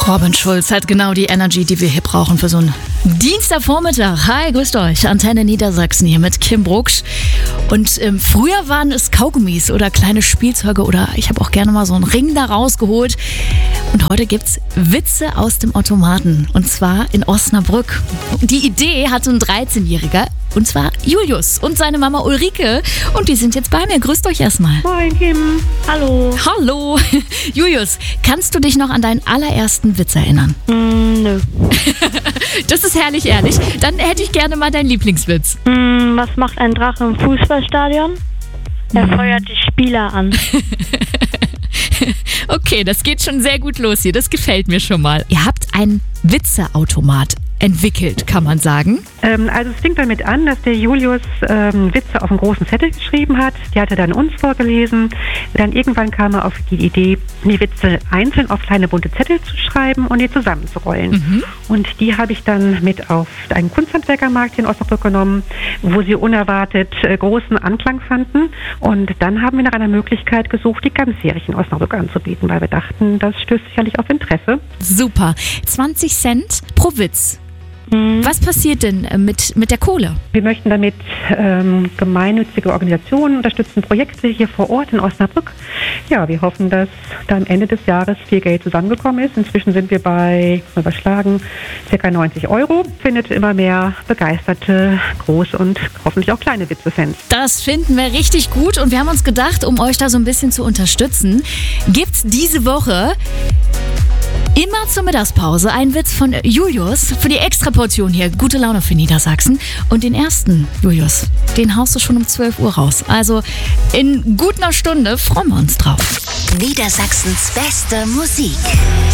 Robin Schulz hat genau die Energy, die wir hier brauchen für so einen Dienstagvormittag. Hi, grüßt euch. Antenne Niedersachsen hier mit Kim Brucksch. Und früher waren es Kaugummis oder kleine Spielzeuge oder ich habe auch gerne mal so einen Ring da rausgeholt. Und heute gibt's Witze aus dem Automaten. Und zwar in Osnabrück. Die Idee hatte ein 13-Jähriger. Und zwar Julius und seine Mama Ulrike. Und die sind jetzt bei mir. Grüßt euch erstmal. Moin, Kim. Hallo. Hallo. Julius, kannst du dich noch an deinen allerersten Witz erinnern? Nö. Das ist herrlich ehrlich. Dann hätte ich gerne mal deinen Lieblingswitz. Was macht ein Drache im Fußballstadion? Er feuert die Spieler an. Okay, das geht schon sehr gut los hier. Das gefällt mir schon mal. Ihr habt einen Witzeautomat entwickelt, kann man sagen. Also es fing damit an, dass der Julius Witze auf einen großen Zettel geschrieben hat. Die hat er dann uns vorgelesen. Dann irgendwann kam er auf die Idee, die Witze einzeln auf kleine bunte Zettel zu schreiben und die zusammenzurollen. Und die habe ich dann mit auf einen Kunsthandwerkermarkt in Osnabrück genommen, wo sie unerwartet großen Anklang fanden. Und dann haben wir nach einer Möglichkeit gesucht, die ganzjährig in Osnabrück anzubieten, weil wir dachten, das stößt sicherlich auf Interesse. Super. 20 Cent pro Witz. Was passiert denn mit der Kohle? Wir möchten damit gemeinnützige Organisationen unterstützen, Projekte hier vor Ort in Osnabrück. Ja, wir hoffen, dass da am Ende des Jahres viel Geld zusammengekommen ist. Inzwischen sind wir bei, überschlagen, ca. 90 €. Findet immer mehr begeisterte, große und hoffentlich auch kleine Witzefans. Das finden wir richtig gut und wir haben uns gedacht, um euch da so ein bisschen zu unterstützen, gibt's diese Woche immer zur Mittagspause ein Witz von Julius für die Extraportion hier. Gute Laune für Niedersachsen. Und den ersten, Julius, den haust du schon um 12 Uhr raus. Also in gut einer Stunde freuen wir uns drauf. Niedersachsens beste Musik.